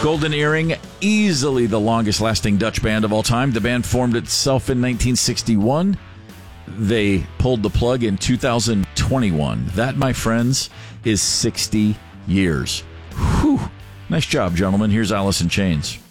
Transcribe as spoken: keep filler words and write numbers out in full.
Golden Earring, easily the longest-lasting Dutch band of all time. The band formed itself in nineteen sixty-one. They pulled the plug in two thousand twenty-one. That, my friends, is sixty years. Whew. Nice job, gentlemen. Here's Alice in Chains.